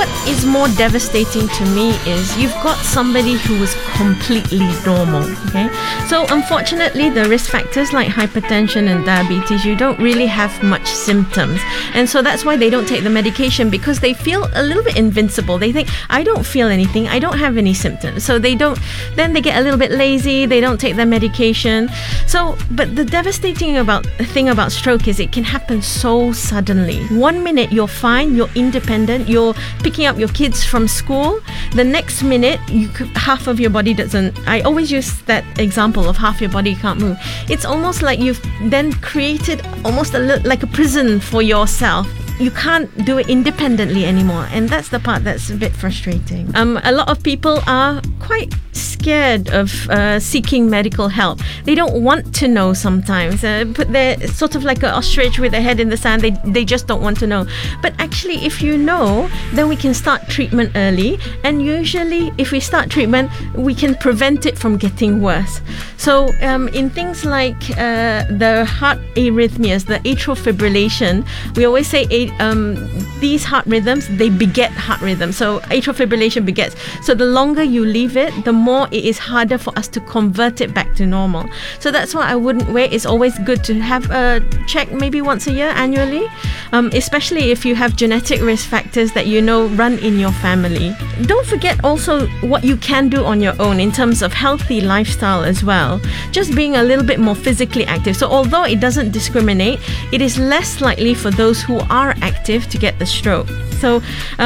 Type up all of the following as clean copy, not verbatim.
what is more devastating to me is you've got somebody who is completely normal, okay? So unfortunately, the risk factors like hypertension and diabetes, you don't really have much symptoms. And so that's why they don't take the medication, because they feel a little bit invincible. They think, I don't feel anything, I don't have any symptoms. So they get a little bit lazy, they don't take their medication. So, but the devastating thing about stroke is it can happen so suddenly. 1 minute you're fine, you're independent, you're picking up your kids from school. The next minute, half of your body doesn't. I always use that example of half your body can't move. It's almost like you've then created almost like a prison for yourself. You can't do it independently anymore, and that's the part that's a bit frustrating. A lot of people are quite scared of seeking medical help. They don't want to know sometimes, but they're sort of like an ostrich with their head in the sand. They just don't want to know. But actually, if you know, then we can start treatment early, and usually if we start treatment, we can prevent it from getting worse. So in things like the heart arrhythmias, the atrial fibrillation, we always say these heart rhythms, they beget heart rhythms. So atrial fibrillation begets. So the longer you leave it, the more it is harder for us to convert it back to normal. So that's why I wouldn't wait. It's always good to have a check maybe once a year, annually, especially if you have genetic risk factors that you know run in your family. Don't forget also what you can do on your own in terms of healthy lifestyle as well. Just being a little bit more physically active. So although it doesn't discriminate, it is less likely for those who are active to get the stroke. So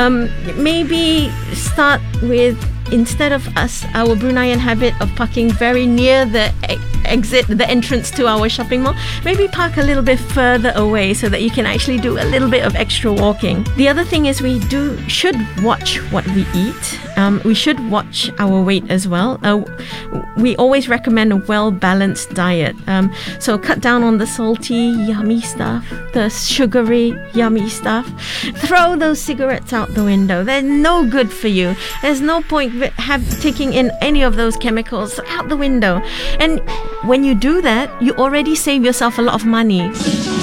maybe start with, instead of our Bruneian habit of parking very near the entrance to our shopping mall, maybe park a little bit further away so that you can actually do a little bit of extra walking. The other thing is we should watch what we eat. We should watch our weight as well. We always recommend a well-balanced diet. So cut down on the salty, yummy stuff, the sugary, yummy stuff. Throw those cigarettes out the window. They're no good for you. There's no point taking in any of those chemicals out the window. And when you do that, you already save yourself a lot of money.